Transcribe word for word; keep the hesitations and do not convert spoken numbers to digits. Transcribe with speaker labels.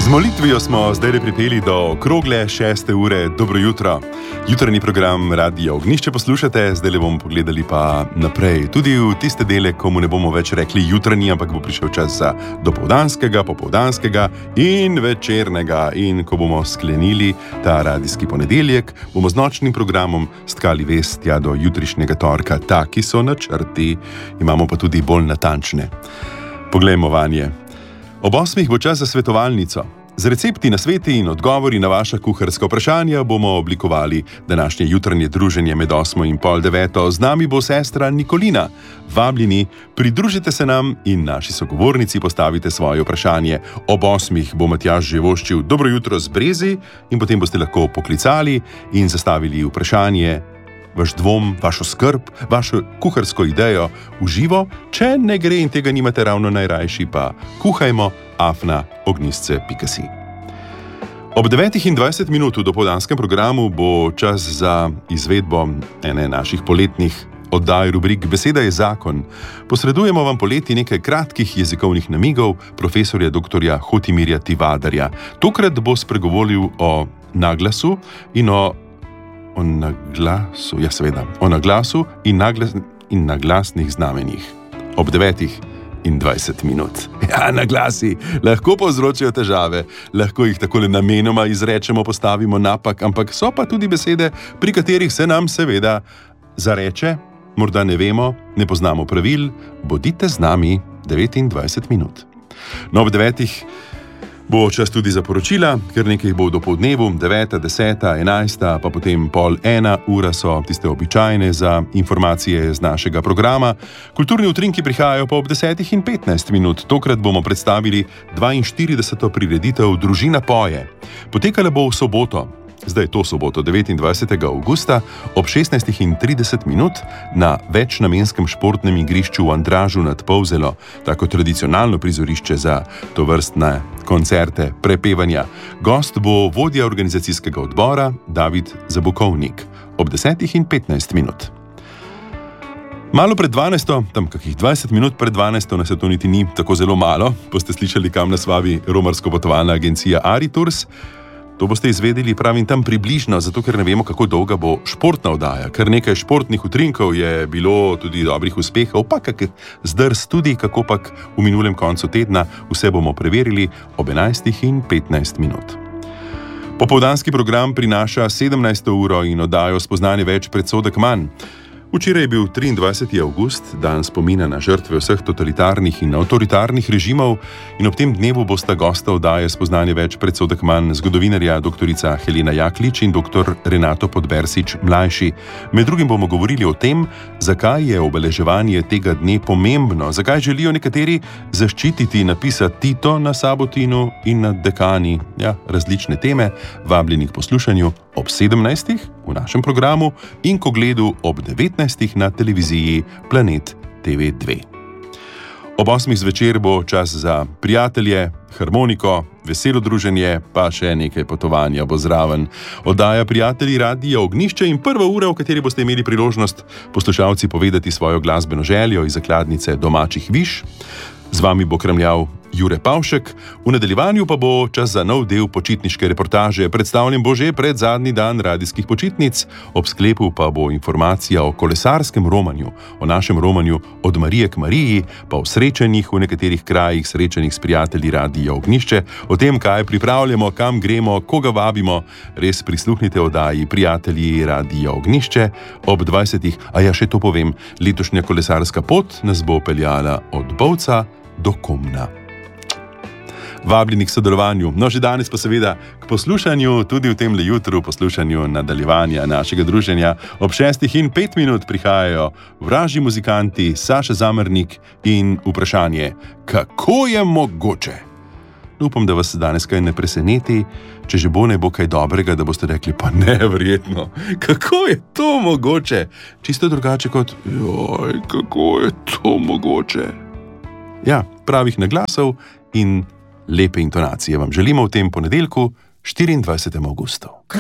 Speaker 1: Z molitvijo smo zdaj pripeli do okrogle šeste ure. Dobro jutro. Jutranji program Radia Ognjišče poslušate, zdaj le bomo pogledali pa naprej. Tudi v tiste dele, komu ne bomo več rekli jutranji, ampak bo prišel čas za dopoldanskega, popoldanskega in večernega. In ko bomo sklenili ta radijski ponedeljek, bomo z nočnim programom stkali vest tja do jutrišnjega torka. Taki so načrti, imamo pa tudi bolj natančne. Poglejmo vanje. Ob osmih bo čas za svetovalnico. Z recepti, nasveti in odgovori na vaša kuharska vprašanja bomo oblikovali današnje jutranje druženje med osmo in pol deveto. Z nami bo sestra Nikolina. Vabljeni, pridružite se nam in naši sogovornici postavite svoje vprašanje. Ob osmih bo Matjaž že voščil dobro jutro z Brezi in potem boste lahko poklicali in zastavili vprašanje, vaš dvom, vašo skrb, vašo kuharsko idejo v živo. Če ne gre in tega nimate ravno najrajši, pa kuhajmo afna ognjisce pika si. Ob devetih in dvajset minut v dopoldanskem programu bo čas za izvedbo ene naših poletnih oddaj rubrik Beseda je zakon. Posredujemo vam poleti nekaj kratkih jezikovnih namigov profesorja doktorja Hotimirja Tivadarja. Tokrat bo spregovoril o naglasu in o O naglasu, ja seveda, o naglasu in, naglas, in naglasnih znamenjih. Ob devetih in dvajset minut. Ja, naglasi lahko povzročijo težave, lahko jih takole namenoma izrečemo, postavimo napak, ampak so pa tudi besede, pri katerih se nam seveda zareče, morda ne vemo, ne poznamo pravil. Bodite z nami devetindvajset minut. No, ob devetih bo čas tudi za poročila, ker nekaj bo do poldnevu, deveta, deseta, enajsta, pa potem pol ena ura so tiste običajne za informacije z našega programa. Kulturni utrinki prihajajo pa ob desetih in petnajst minut. Tokrat bomo predstavili dvainštirideseto prireditev Družina poje. Potekala bo v soboto, zdaj je to soboto, devetindvajsetega avgusta, ob šestnajstih in trideset minut na večnamenskem športnem igrišču v Andražu nad Polzelo, tako tradicionalno prizorišče za tovrstne koncerte, prepevanja. Gost bo vodja organizacijskega odbora David Zabukovnik ob desetih in petnajst minut. Malo pred dvanajsto, tam kakih dvajset minut pred dvanajsto, nas to niti ni tako zelo malo, boste slišali, kam nas vabi romarsko potovalna agencija Aritours. To boste izvedeli, pravim, tam približno, zato ker ne vemo, kako dolga bo športna oddaja. Kar nekaj športnih utrinkov je bilo, tudi dobrih uspehov, pa kak zdrs tudi, kako pak v minulem koncu tedna. Vse bomo preverili ob enajstih in petnajst minut. Popoldanski program prinaša sedemnajsto uro in oddajo Spoznanje več, predsodek manj. Včeraj je bil triindvajseti avgust, dan spomina na žrtve vseh totalitarnih in avtoritarnih režimov, in ob tem dnevu bosta gosta oddaje Spoznanje več, predsodek manj, zgodovinarja doktorica Helena Jaklič in doktor Renato Podbersič mlajši. Med drugim bomo govorili o tem, zakaj je obeleževanje tega dne pomembno, zakaj želijo nekateri zaščititi napisa Tito na Sabotinu in na Dekani. Ja, različne teme, vabljeni k poslušanju ob sedemnajstih v našem programu in k ogledu ob devetnajstih na televiziji Planet T V dva. Ob osmih zvečer bo čas za prijatelje, harmoniko, veselo druženje, pa še nekaj potovanja bo zraven. Oddaja Prijatelji Radia Ognjišče in prva ura, v kateri boste imeli priložnost poslušalci povedati svojo glasbeno željo iz zakladnice domačih viš. Z vami bo kramljal Jure Pavšek, v nadaljevanju pa bo čas za nov del počitniške reportaže. Predstavljen bo že pred zadnji dan radijskih počitnic, ob sklepu pa bo informacija o kolesarskem romanju, o našem romanju od Marije k Mariji, pa o srečanjih v nekaterih krajih, srečanjih s prijatelji Radia Ognjišče, o tem, kaj pripravljamo, kam gremo, koga vabimo. Res prisluhnite oddaji Prijatelji Radia Ognjišče ob dvajsetih. A ja, še to povem, letošnja kolesarska pot nas bo peljala od Bovca do Komna. Vabljeni k sodelovanju, no že danes pa seveda k poslušanju, tudi v tem le jutru poslušanju nadaljevanja našega druženja. Ob šestih in pet minut prihajajo vražji muzikanti Saša Zamernik in vprašanje, kako je mogoče? Upam, da vas danes kaj ne preseneti, če že bo ne bo kaj dobrega, da boste rekli, pa neverjetno, kako je to mogoče? Čisto drugače kot, joj, kako je to mogoče? Ja, pravih naglasov in lepe intonacije vam želimo v tem ponedeljku, štiriindvajsetega avgusta.